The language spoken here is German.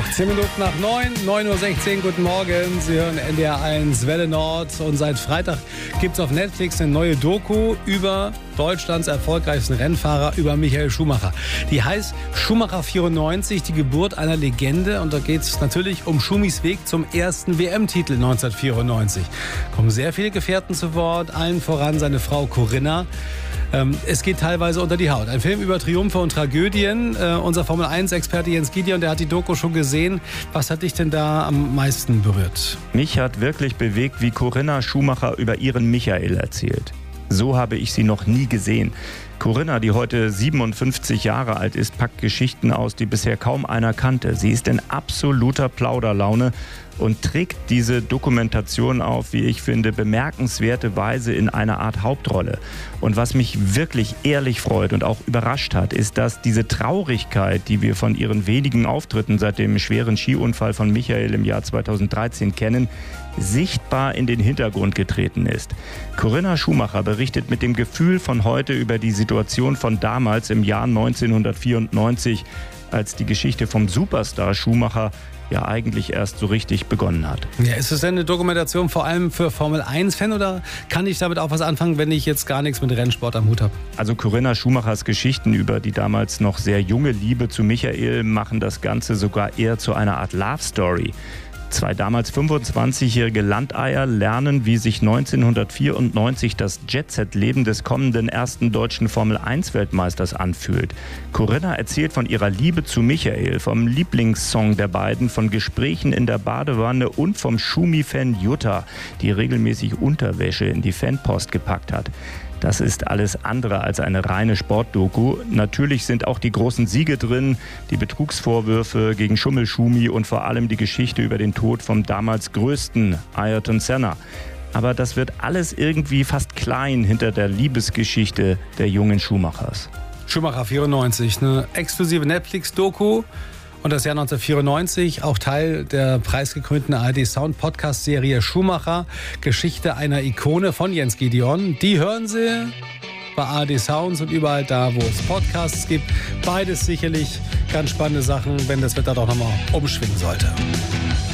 10 Minuten nach 9:16 Uhr, guten Morgen. Sie hören NDR 1 Welle Nord und seit Freitag gibt es auf Netflix eine neue Doku über Deutschlands erfolgreichsten Rennfahrer, über Michael Schumacher. Die heißt Schumacher 94, die Geburt einer Legende, und da geht es natürlich um Schumis Weg zum ersten WM-Titel 1994. Kommen sehr viele Gefährten zu Wort, allen voran seine Frau Corinna. Es geht teilweise unter die Haut. Ein Film über Triumphe und Tragödien. Unser Formel-1-Experte Jens Gideon, der hat die Doku schon gesehen. Was hat dich denn da am meisten berührt? Mich hat wirklich bewegt, wie Corinna Schumacher über ihren Michael erzählt. So habe ich sie noch nie gesehen. Corinna, die heute 57 Jahre alt ist, packt Geschichten aus, die bisher kaum einer kannte. Sie ist in absoluter Plauderlaune und trägt diese Dokumentation auf, wie ich finde, bemerkenswerte Weise in einer Art Hauptrolle. Und was mich wirklich ehrlich freut und auch überrascht hat, ist, dass diese Traurigkeit, die wir von ihren wenigen Auftritten seit dem schweren Skiunfall von Michael im Jahr 2013 kennen, sichtbar in den Hintergrund getreten ist. Corinna Schumacher berichtet mit dem Gefühl von heute über die Situation von damals im Jahr 1994, als die Geschichte vom Superstar Schumacher ja eigentlich erst so richtig begonnen hat. Ja, ist es denn eine Dokumentation vor allem für Formel-1-Fan oder kann ich damit auch was anfangen, wenn ich jetzt gar nichts mit Rennsport am Hut habe? Also Corinna Schumachers Geschichten über die damals noch sehr junge Liebe zu Michael machen das Ganze sogar eher zu einer Art Love-Story. Zwei damals 25-jährige Landeier lernen, wie sich 1994 das Jet-Set-Leben des kommenden ersten deutschen Formel-1-Weltmeisters anfühlt. Corinna erzählt von ihrer Liebe zu Michael, vom Lieblingssong der beiden, von Gesprächen in der Badewanne und vom Schumi-Fan Jutta, die regelmäßig Unterwäsche in die Fanpost gepackt hat. Das ist alles andere als eine reine Sportdoku. Natürlich sind auch die großen Siege drin, die Betrugsvorwürfe gegen Schummelschumi und vor allem die Geschichte über den Tod vom damals größten Ayrton Senna. Aber das wird alles irgendwie fast klein hinter der Liebesgeschichte der jungen Schumachers. Schumacher 94, eine exklusive Netflix-Doku. Und das Jahr 1994, auch Teil der preisgekrönten ARD-Sound-Podcast-Serie Schumacher, Geschichte einer Ikone von Jens Gideon. Die hören Sie bei ARD Sounds und überall da, wo es Podcasts gibt. Beides sicherlich ganz spannende Sachen, wenn das Wetter doch nochmal umschwingen sollte.